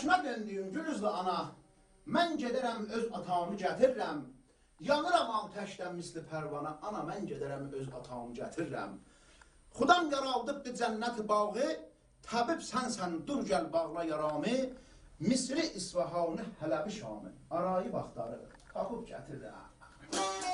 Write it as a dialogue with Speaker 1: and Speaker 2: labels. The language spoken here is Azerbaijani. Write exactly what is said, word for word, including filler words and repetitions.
Speaker 1: Başına döndüyüm gülüzlü ana, mən gedərəm öz atamı gətirirəm. Yanıram ateşdən misli pərvana, ana mən gedərəm öz atamı gətirirəm. Xudan qaraldıbdı cənnət bağı, təbib sənsən dur gəl bağla yaramı. Misri İsfahanı Hələbi Şamı, arayı vaxtları tapıb gətirirəm.